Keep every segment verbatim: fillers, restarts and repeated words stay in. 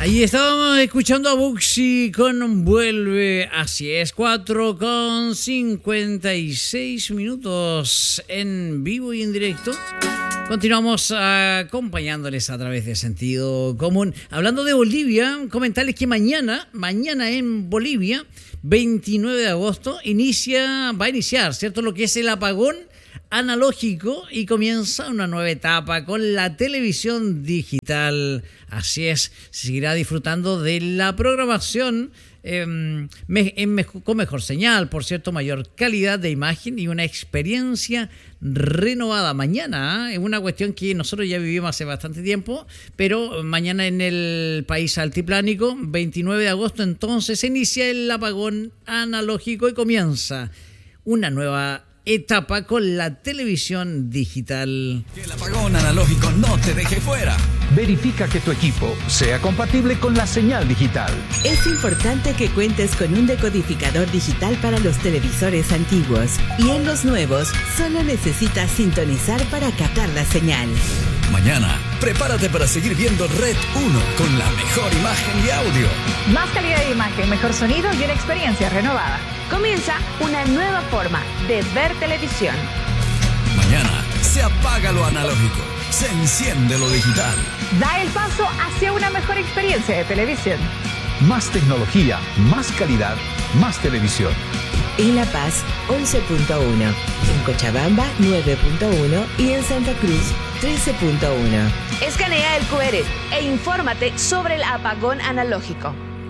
Ahí estábamos escuchando a Buxi con Vuelve, así es, cuatro con cincuenta y seis minutos en vivo y en directo. Continuamos acompañándoles a través de Sentido Común. Hablando de Bolivia, comentarles que mañana, mañana en Bolivia, veintinueve de agosto, inicia, va a iniciar, ¿cierto?, lo que es el apagón analógico y comienza una nueva etapa con la televisión digital. Así es, se seguirá disfrutando de la programación eh, me, en mejo, con mejor señal, por cierto, mayor calidad de imagen y una experiencia renovada. Mañana es ¿eh? una cuestión que nosotros ya vivimos hace bastante tiempo, pero mañana en el país altiplánico, veintinueve de agosto, entonces se inicia el apagón analógico y comienza una nueva etapa con la televisión digital. Que el apagón analógico no te deje fuera. Verifica que tu equipo sea compatible con la señal digital. Es importante que cuentes con un decodificador digital para los televisores antiguos. Y en los nuevos, solo necesitas sintonizar para captar la señal. Mañana, prepárate para seguir viendo Red uno con la mejor imagen y audio. Más calidad de imagen, mejor sonido y una experiencia renovada. Comienza una nueva forma de ver televisión. Mañana se apaga lo analógico, se enciende lo digital. Da el paso hacia una mejor experiencia de televisión. Más tecnología, más calidad, más televisión. En La Paz, once punto uno. En Cochabamba, nueve punto uno. Y en Santa Cruz, trece punto uno. Escanea el cu erre e infórmate sobre el apagón analógico.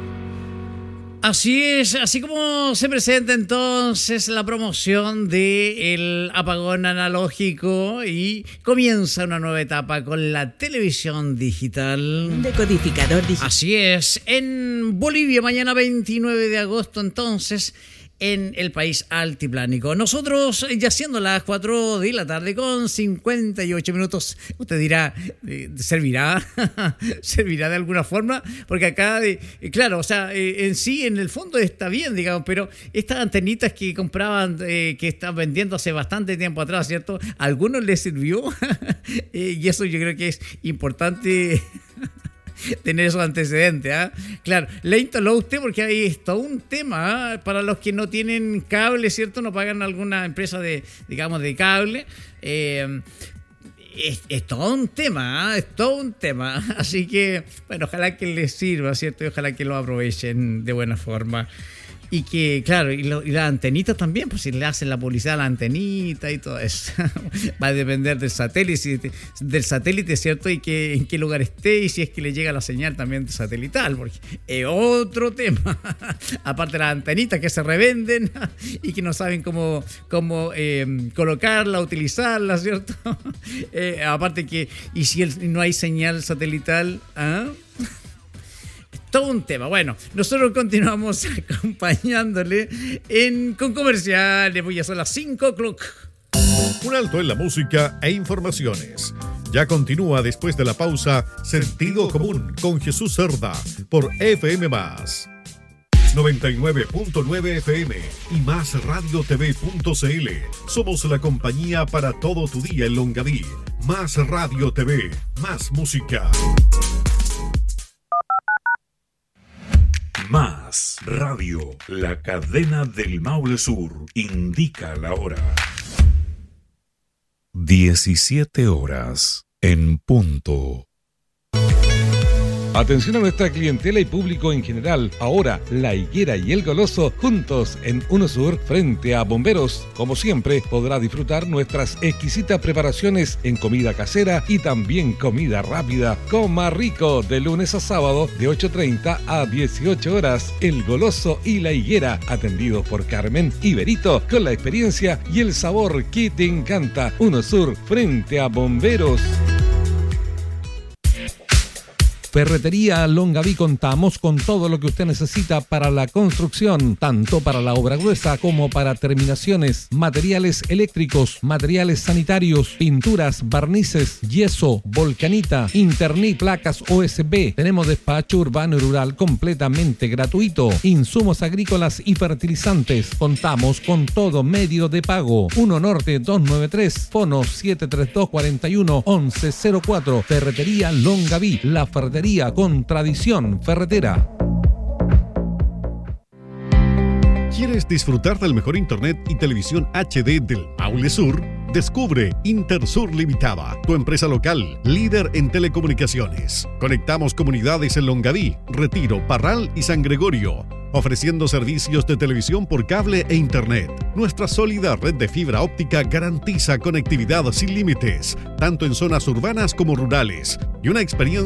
Así es, así como se presenta entonces la promoción del apagón analógico y comienza una nueva etapa con la televisión digital. Un decodificador digital. Así es, en Bolivia mañana veintinueve de agosto entonces, en el país altiplánico. Nosotros ya siendo las cuatro de la tarde con cincuenta y ocho minutos, usted dirá, eh, ¿servirá? ¿Servirá de alguna forma? Porque acá, eh, claro, o sea, eh, en sí, en el fondo está bien, digamos, pero estas antenitas que compraban, eh, que están vendiendo hace bastante tiempo atrás, ¿cierto? ¿A algunos les sirvió? eh, y eso yo creo que es importante tener esos antecedentes, ¿ah? ¿eh? Claro, le instaló usted porque ahí es todo un tema, ¿eh? Para los que no tienen cable, ¿cierto? No pagan alguna empresa de, digamos, de cable. Eh, es, es todo un tema, ¿eh? Es todo un tema. Así que, bueno, ojalá que les sirva, ¿cierto? Y ojalá que lo aprovechen de buena forma. Y que, claro, y, lo, y la antenita también, pues si le hacen la publicidad a la antenita y todo eso, va a depender del satélite, del satélite, ¿cierto? Y que en qué lugar esté y si es que le llega la señal también satelital, porque es otro tema. Aparte de las antenitas que se revenden y que no saben cómo, cómo eh, colocarla, utilizarla, ¿cierto? Eh, aparte que, y si el, no hay señal satelital, ¿ah? Todo un tema. Bueno, nosotros continuamos acompañándole en, con comerciales, pues ya son las cinco o'clock. Un alto en la música e informaciones. Ya continúa después de la pausa Sentido Común con Jesús Cerda por F M más. noventa y nueve punto nueve F M y más radio t v punto c l. Somos la compañía para todo tu día en Longaví. Más Radio T V, más música. Más Radio, la cadena del Maule Sur, indica la hora. diecisiete horas en punto. Atención a nuestra clientela y público en general. Ahora, La Higuera y El Goloso juntos en UNOSUR frente a Bomberos. Como siempre, podrá disfrutar nuestras exquisitas preparaciones en comida casera y también comida rápida. Coma rico de lunes a sábado de ocho treinta a dieciocho horas. El Goloso y La Higuera, atendidos por Carmen y Berito, con la experiencia y el sabor que te encanta. UNOSUR frente a Bomberos. Ferretería Longaví, contamos con todo lo que usted necesita para la construcción, tanto para la obra gruesa como para terminaciones, materiales eléctricos, materiales sanitarios, pinturas, barnices, yeso, volcanita, internet, placas U S B. Tenemos despacho urbano y rural completamente gratuito, insumos agrícolas y fertilizantes. Contamos con todo medio de pago. uno Norte doscientos noventa y tres, fono siete tres dos, cuatro uno, once cero cuatro. Ferretería Longaví, la ferretería ferretería con tradición ferretera. ¿Quieres disfrutar del mejor internet y televisión H D del Maule Sur? Descubre Intersur Limitada, tu empresa local, líder en telecomunicaciones. Conectamos comunidades en Longaví, Retiro, Parral y San Gregorio, ofreciendo servicios de televisión por cable e internet. Nuestra sólida red de fibra óptica garantiza conectividad sin límites, tanto en zonas urbanas como rurales, y una experiencia